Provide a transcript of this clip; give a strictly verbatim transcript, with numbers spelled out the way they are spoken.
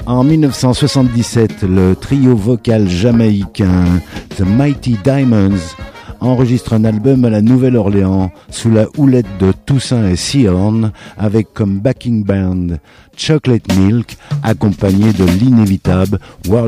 En dix-neuf cent soixante-dix-sept, le trio vocal jamaïcain The Mighty Diamonds enregistre un album à la Nouvelle-Orléans sous la houlette de Toussaint et Seahorn avec comme backing band Chocolate Milk accompagné de l'inévitable War